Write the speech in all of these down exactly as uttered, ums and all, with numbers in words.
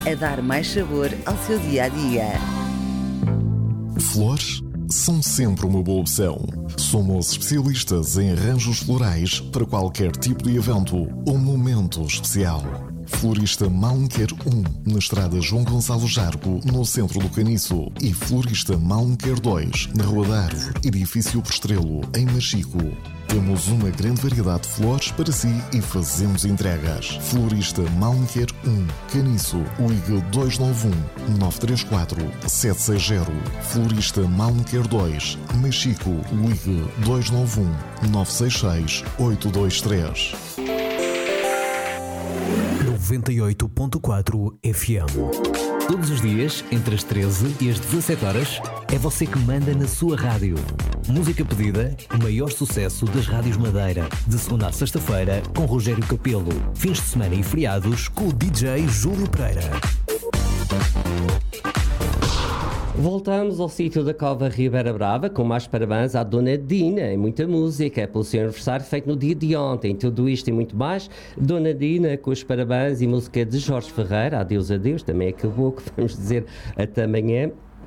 a dar mais sabor ao seu dia-a-dia. Flores são sempre uma boa opção. Somos especialistas em arranjos florais para qualquer tipo de evento ou momento especial. Florista Malmquer um, na estrada João Gonçalo Jargo, no centro do Caniço. E Florista Malmquer dois, na Rua da Árvore, edifício Postrelo, em Machico. Temos uma grande variedade de flores para si e fazemos entregas. Florista Malmquer um, Caniço, ligue dois nove um, nove três quatro, sete seis zero. Florista Malmquer dois, Machico, ligue dois nove um, nove seis seis, oito dois três. noventa e oito ponto quatro F M. Todos os dias, entre as treze e as dezassete horas, é você que manda na sua rádio. Música pedida, o maior sucesso das rádios Madeira. De segunda a sexta-feira, com Rogério Capelo. Fins de semana e feriados, com o D J Júlio Pereira. Voltamos ao sítio da Cova Ribeira Brava com mais parabéns à Dona Dina e muita música, é pelo seu aniversário feito no dia de ontem. Tudo isto e muito mais. Dona Dina com os parabéns e música de Jorge Ferreira, Adeus, Adeus, também acabou, que vamos dizer até amanhã.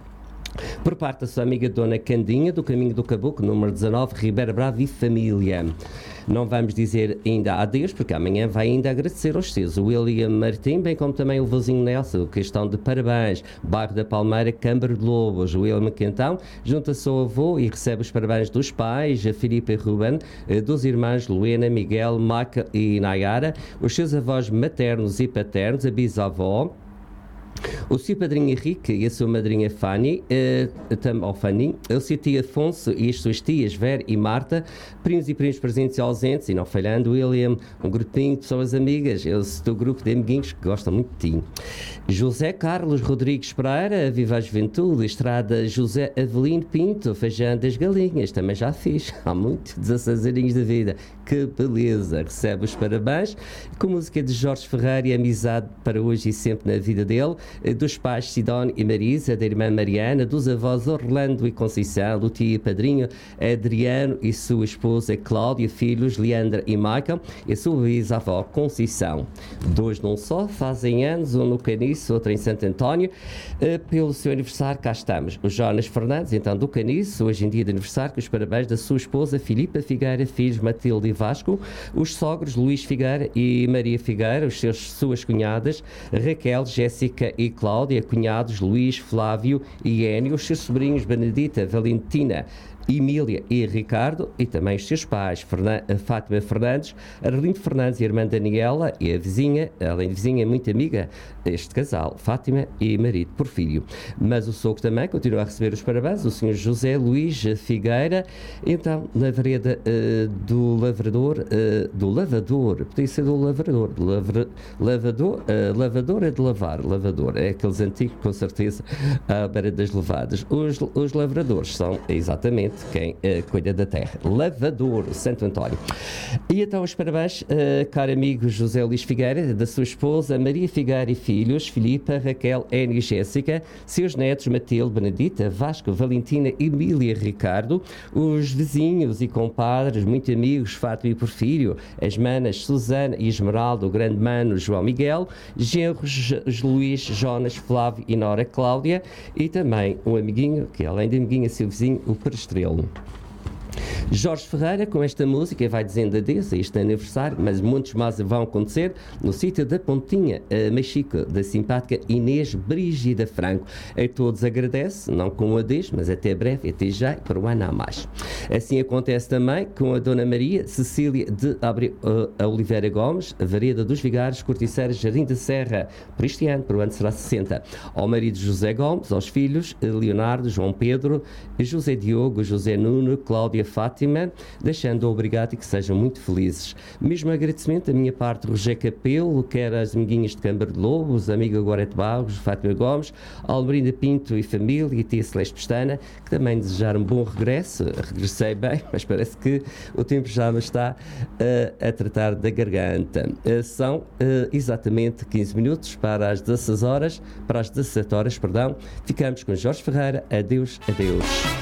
Por parte da sua amiga Dona Candinha, do Caminho do Caboclo, número dezanove, Ribeira Brava e família. Não vamos dizer ainda adeus, porque amanhã vai ainda agradecer aos seus. O William Martim, bem como também o vozinho Nelson, que estão de parabéns. Bairro da Palmeira, Câmara de Lobos. O William Quentão junta-se ao avô e recebe os parabéns dos pais, a Filipe e Ruben, dos irmãos Luena, Miguel, Maca e Nayara, os seus avós maternos e paternos, a bisavó, o seu padrinho Henrique e a sua madrinha Fanny, uh, tam, oh, Fanny, o seu tio Afonso e as suas tias Vera e Marta, primos e primos presentes e ausentes, e não falhando William, um grupinho de pessoas amigas, esse teu grupo de amiguinhos que gostam muito de ti. José Carlos Rodrigues Pereira, Viva a Juventude, Estrada José Avelino Pinto, Feijão das Galinhas, também já fiz, há muito, dezasseis aninhos da vida, que beleza, recebe os parabéns, com música de Jorge Ferreira e amizade para hoje e sempre na vida dele, dos pais Sidónio e Marisa, da irmã Mariana, dos avós Orlando e Conceição, do tio e padrinho Adriano e sua esposa Cláudia, filhos Leandra e Michael, e a sua bisavó Conceição. Dois não só, fazem anos, um no Caniço, outro em Santo António. Pelo seu aniversário, cá estamos. O Jonas Fernandes, então do Caniço, hoje em dia de aniversário, com os parabéns da sua esposa Filipa Figueira, filhos Matilde e Vasco, os sogros Luís Figueira e Maria Figueira, os seus, suas cunhadas Raquel, Jéssica e Cláudia, cunhados Luís, Flávio e Énio, os seus sobrinhos Benedita, Valentina, Emília e Ricardo, e também os seus pais, Fernan- Fátima Fernandes, Arlindo Fernandes e a irmã Daniela, e a vizinha, além de vizinha, muito amiga, este casal, Fátima e marido Porfírio. Mas o sogro também continua a receber os parabéns, o senhor José Luís Figueira, então, na vereda uh, do Lavrador, uh, do Lavador, podia ser do Lavrador, do lavra, lavador, uh, lavador é de lavar, lavador, é aqueles antigos, com certeza, à beira das levadas. Os, os lavradores são, exatamente, quem uh, cuida da terra. Lavador, Santo António. E então os parabéns, uh, caro amigo José Luís Figueira, da sua esposa Maria Figueira e filhos, Filipa, Raquel, Énio e Jéssica, seus netos Matilde, Benedita, Vasco, Valentina, Emília, Ricardo, os vizinhos e compadres, muito amigos, Fátima e Porfírio, as manas Susana e Esmeralda, o grande mano João Miguel, genros Luís, Jonas, Flávio e Nora Cláudia, e também um amiguinho, que além de amiguinho, seu vizinho, o Perestrelo. Jorge Ferreira, com esta música, vai dizendo adeus a este aniversário, mas muitos mais vão acontecer no sítio da Pontinha, a Machico, da simpática Inês Brígida Franco. A todos agradece, não com um adeus, mas até breve, até já, e para o ano a mais. Assim acontece também com a Dona Maria Cecília de Abreu, uh, Oliveira Gomes, a Vareda dos Vigários, Corticeiras, Jardim da Serra, por este ano, para o ano será sessenta. Ao marido José Gomes, aos filhos Leonardo, João Pedro, José Diogo, José Nuno, Cláudia Fátima, deixando-o obrigado e que sejam muito felizes. Mesmo agradecimento da minha parte, Roger Capelo, quer as amiguinhas de Câmara de Lobos, amiga Gorete Barros, Fátima Gomes, Almerinda Pinto e família, e tia Celeste Pestana, que também desejaram um bom regresso. Regressei bem, mas parece que o tempo já me está uh, a tratar da garganta. Uh, são uh, exatamente quinze minutos para as dezasseis horas, para as dezassete horas, perdão. Ficamos com Jorge Ferreira. Adeus, adeus.